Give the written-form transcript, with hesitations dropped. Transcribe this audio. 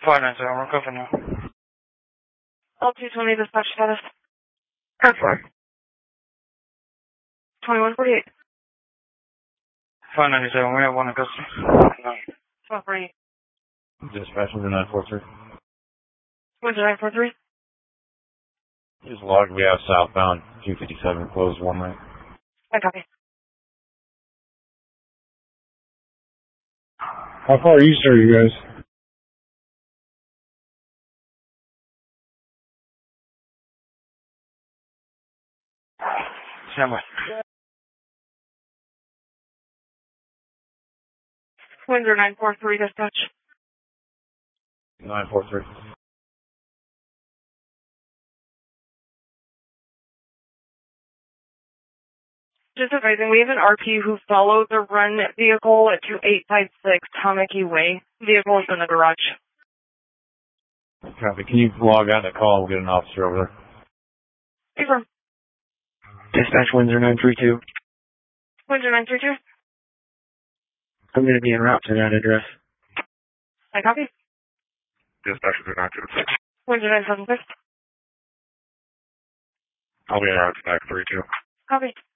597, we're covering now. L220 dispatch status. That's fine. 2148. 597, we have one in custody. 1248. Dispatch with 943. Windsor 943. Just logged, we have southbound 257 closed one way. I copy. How far east are you guys? Stand by. Windsor 943 dispatch. 943. Just advising, we have an RP who followed the run vehicle at 2856 Tamaki Way. Vehicle is in the garage. Copy. Can you log out the call? We'll get an officer over there. Confirm. Dispatch Windsor 932. Windsor 932. I'm going to be en route to that address. I copy. Dispatch Windsor 926. Windsor 976. I'll be en route to 932. Copy.